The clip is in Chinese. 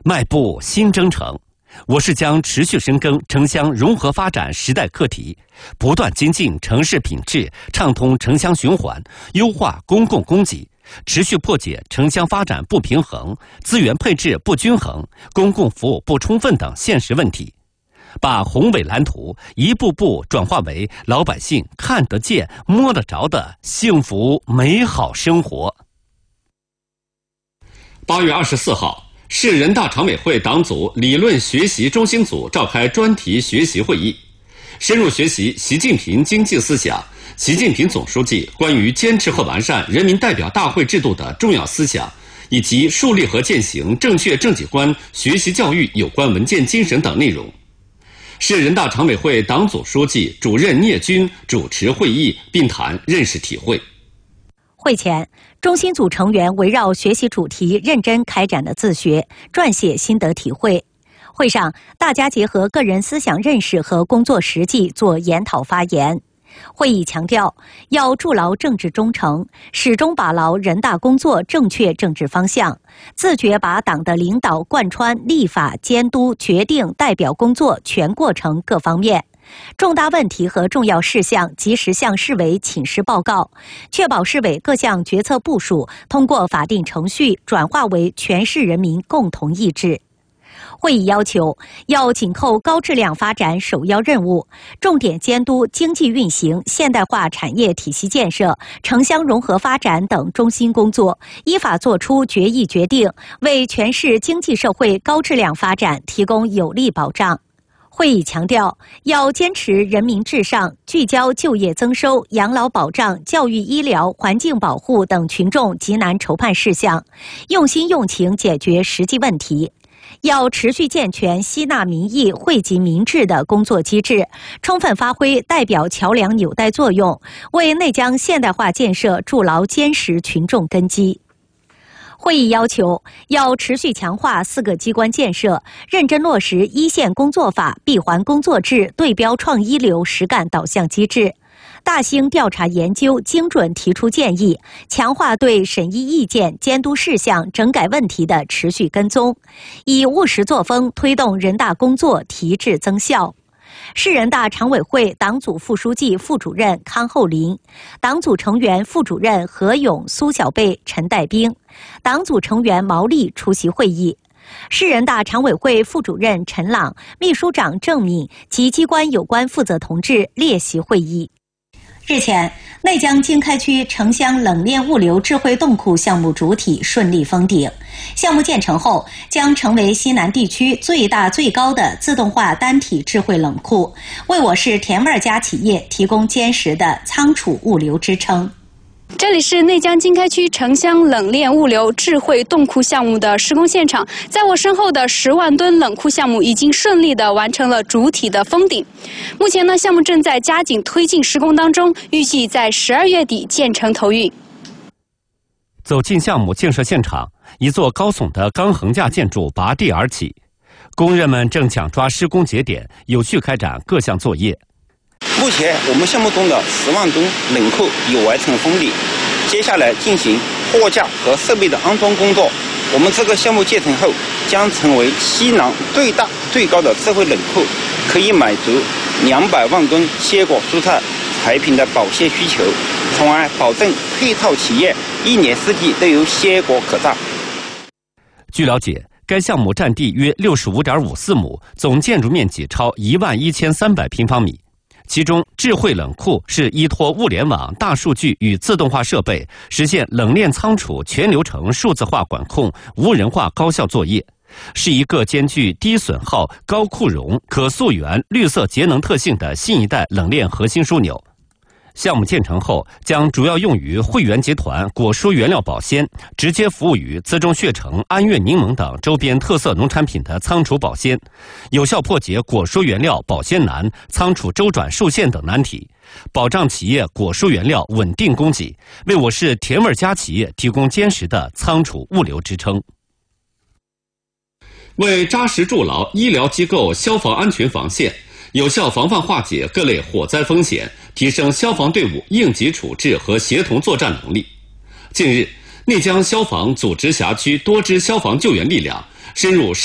迈步新征程，我市将持续深耕城乡融合发展时代课题，不断精进城市品质，畅通城乡循环，优化公共供给，持续破解城乡发展不平衡、资源配置不均衡、公共服务不充分等现实问题，把宏伟蓝图一步步转化为老百姓看得见、摸得着的幸福美好生活。8月24号，市人大常委会党组理论学习中心组召开专题学习会议，深入学习习近平经济思想、习近平总书记关于坚持和完善人民代表大会制度的重要思想，以及树立和践行正确政绩观学习教育有关文件精神等内容。市人大常委会党组书记、主任聂军主持会议并谈认识体会。 会前，中心组成员围绕学习主题认真开展了自学，撰写心得体会。会上，大家结合个人思想认识和工作实际做研讨发言。会议强调，要筑牢政治忠诚，始终把牢人大工作正确政治方向，自觉把党的领导贯穿立法、监督、决定、代表工作全过程各方面。重大问题和重要事项及时向市委请示报告，确保市委各项决策部署通过法定程序转化为全市人民共同意志。会议要求，要紧扣高质量发展首要任务，重点监督经济运行、现代化产业体系建设、城乡融合发展等中心工作，依法作出决议决定，为全市经济社会高质量发展提供有力保障。会议强调，要坚持人民至上，聚焦就业增收、养老保障、教育医疗、环境保护等群众急难愁盼事项，用心用情解决实际问题。要持续健全吸纳民意、惠及民智的工作机制，充分发挥代表桥梁纽带作用，为内江现代化建设筑牢坚实群众根基。会议要求，要持续强化4个机关建设，认真落实一线工作法、闭环工作制、对标创一流实干导向机制，大兴调查研究，精准提出建议，强化对审议意见、监督事项、整改问题的持续跟踪，以务实作风推动人大工作提质增效。市人大常委会党组副书记、副主任康厚林，党组成员副主任何勇、苏小贝、陈代兵，党组成员毛利出席会议。市人大常委会副主任陈朗、秘书长郑敏及机关有关负责同志列席会议。日前，内江经开区城乡冷链物流智慧冻库项目主体顺利封顶。项目建成后，将成为西南地区最大最高的自动化单体智慧冷库，为我市甜味家企业提供坚实的仓储物流支撑。 这里是内江经开区城乡冷链物流智慧冻库项目的施工现场，在我身后的10万吨冷库项目已经顺利地完成了主体的封顶。目前呢，项目正在加紧推进施工当中，预计在12月底建成投运。 走进项目建设现场，一座高耸的钢横架建筑拔地而起，工人们正抢抓施工节点，有序开展各项作业。 目前我们项目中的10万吨冷库已完成封顶，接下来进行货架和设备的安装工作。我们这个项目建成后，将成为西南最大最高的智慧冷库，可以满足200万吨鲜果蔬菜产品的保鲜需求，从而保证配套企业1年4季都有鲜果可榨。 据了解，该项目占地约65.54亩，总建筑面积超11300平方米。其中，智慧冷库是依托物联网、大数据与自动化设备，实现冷链仓储全流程数字化管控、无人化高效作业，是一个兼具低损耗、高库容、可溯源、绿色节能特性的新一代冷链核心枢纽。项目建成后，将主要用于汇源集团果蔬原料保鲜，直接服务于资中血橙、安岳柠檬等周边特色农产品的仓储保鲜，有效破解果蔬原料保鲜难、仓储周转受限等难题，保障企业果蔬原料稳定供给，为我市甜味家企业提供坚实的仓储物流支撑。为扎实筑牢医疗机构消防安全防线，有效防范化解各类火灾风险，提升消防队伍应急处置和协同作战能力。近日，内江消防组织辖区多支消防救援力量深入